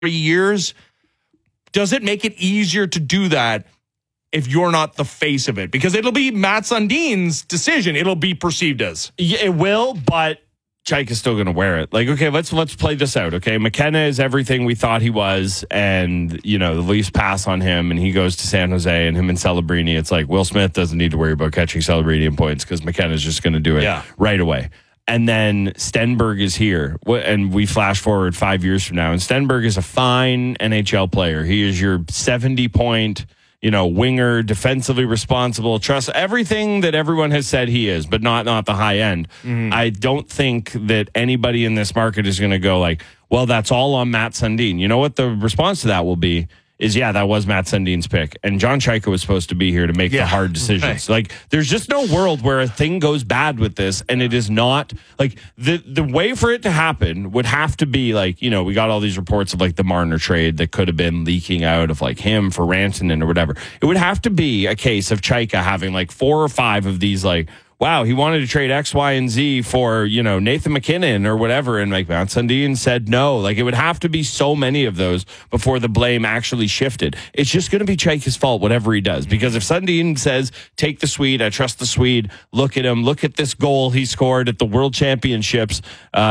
years. Does it make it easier to do that if you're not the face of it? Because it'll be Matt Sundin's decision. It'll be perceived as. Yeah, it will, but Chaik is still going to wear it. Like, okay, let's play this out. Okay, McKenna is everything we thought he was, and the Leafs pass on him, and he goes to San Jose, and him and Celebrini. It's like Will Smith doesn't need to worry about catching Celebrini in points because McKenna's just going to do it right away. And then Stenberg is here, and we flash forward 5 years from now, and Stenberg is a fine NHL player. He is your 70-point. Winger, defensively responsible, trust everything that everyone has said he is, but not the high end. Mm-hmm. I don't think that anybody in this market is going to go like, well, that's all on Matt Sundin. You know what the response to that will be is, that was Matt Sundin's pick. And John Chayka was supposed to be here to make the hard decisions. Right. Like, there's just no world where a thing goes bad with this, and it is not, like, the way for it to happen would have to be, like, we got all these reports of, like, the Marner trade that could have been leaking out of, like, him for Rantanen or whatever. It would have to be a case of Chayka having, like, 4 or 5 of these, like, wow, he wanted to trade X, Y, and Z for, Nathan McKinnon or whatever. And like Matt Sundin said no. Like, it would have to be so many of those before the blame actually shifted. It's just going to be Chayka's fault, whatever he does. Because if Sundin says, take the Swede, I trust the Swede, look at him, look at this goal he scored at the World Championships,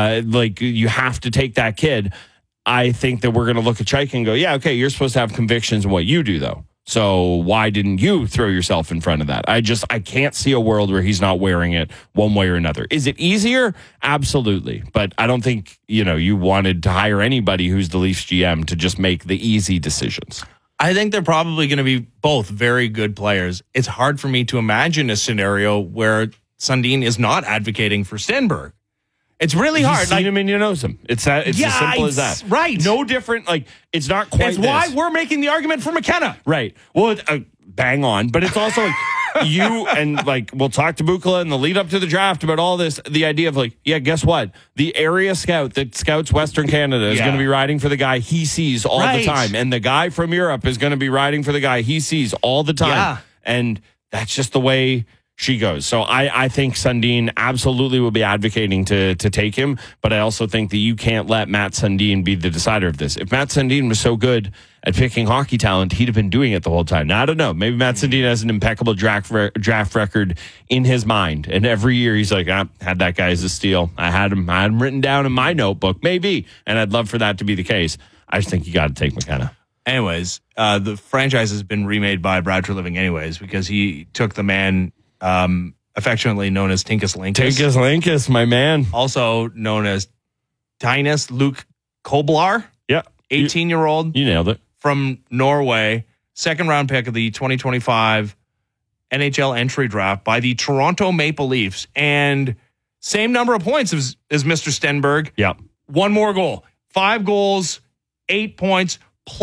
you have to take that kid. I think that we're going to look at Chayka and go, yeah, okay, you're supposed to have convictions in what you do, though. So why didn't you throw yourself in front of that? I can't see a world where he's not wearing it one way or another. Is it easier? Absolutely. But I don't think, you wanted to hire anybody who's the Leafs GM to just make the easy decisions. I think they're probably going to be both very good players. It's hard for me to imagine a scenario where Sundin is not advocating for Stenberg. It's really hard. You've seen him and you know him. It's as simple as that. Right. No different. Like, it's not quite It's why we're making the argument for McKenna. Right. Well, bang on. But it's also like you and like we'll talk to Bukala in the lead up to the draft about all this. The idea of like, guess what? The area scout that scouts Western Canada is going to be riding for the guy he sees all the time. And the guy from Europe is going to be riding for the guy he sees all the time. Yeah. And that's just the way she goes. So I think Sundin absolutely will be advocating to take him, but I also think that you can't let Matt Sundin be the decider of this. If Matt Sundin was so good at picking hockey talent, he'd have been doing it the whole time. Now, I don't know. Maybe Matt Sundin has an impeccable draft record in his mind, and every year he's like, I had that guy as a steal. I had him written down in my notebook, maybe, and I'd love for that to be the case. I just think you got to take McKenna. Anyways, the franchise has been remade by Brad Treliving anyways because he took the man affectionately known as Tinkus Linkus. Tinkus Linkus, my man. Also known as Tinus Luke Koblar. Yeah. 18-year-old. You nailed it. From Norway. Second-round pick of the 2025 NHL entry draft by the Toronto Maple Leafs. And same number of points as Mr. Stenberg. Yeah. 1 more goal. 5 goals, 8 points,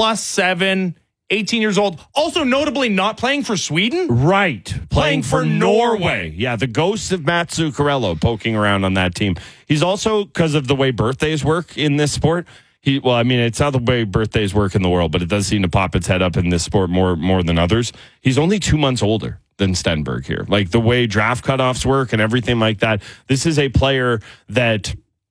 +7. 18 years old, also notably not playing for Sweden. Right. Playing for Norway. Yeah, the ghost of Matt Zuccarello poking around on that team. He's also, because of the way birthdays work in this sport, it's not the way birthdays work in the world, but it does seem to pop its head up in this sport more than others. He's only 2 months older than Stenberg here. Like the way draft cutoffs work and everything like that. This is a player that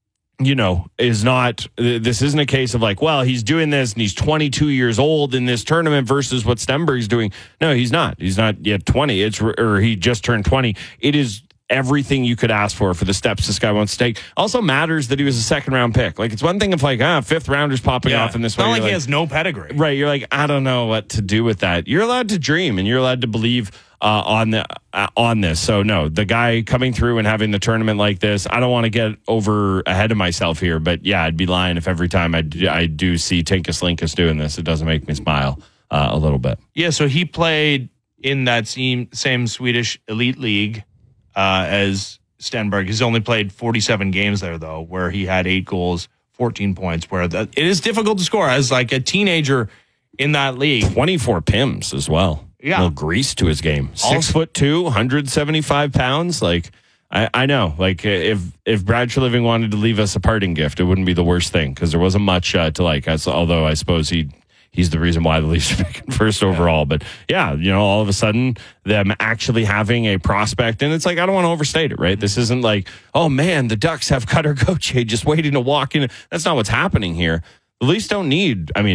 this isn't a case of like, well, he's doing this and he's 22 years old in this tournament versus what Stenberg's doing. No, he's not. He's not yet 20. He just turned 20. It is everything you could ask for the steps this guy wants to take. Also matters that he was a second-round pick. Like, it's one thing if like, fifth-rounders popping off in this it's way. Not like he has no pedigree. Right. You're like, I don't know what to do with that. You're allowed to dream and you're allowed to believe on this. So no, the guy coming through and having the tournament like this, I don't want to get over ahead of myself here, but yeah, I'd be lying if every time I do see Tinkus Linkus doing this, it doesn't make me smile a little bit. Yeah, so he played in that same Swedish elite league as Stenberg. He's only played 47 games there though, where he had 8 goals, 14 points, where it is difficult to score as like a teenager in that league. 24 PIMs as well. Yeah. A little grease to his game. 6'2", 175 pounds. Like, I know. Like, if Brad Treliving wanted to leave us a parting gift, it wouldn't be the worst thing because there wasn't much to like. Although I suppose he's the reason why the Leafs are picking first overall. But yeah, all of a sudden them actually having a prospect, and it's like, I don't want to overstate it, right? This isn't like, oh man, the Ducks have Cutter Gauthier just waiting to walk in. That's not what's happening here. The Leafs don't need, I mean,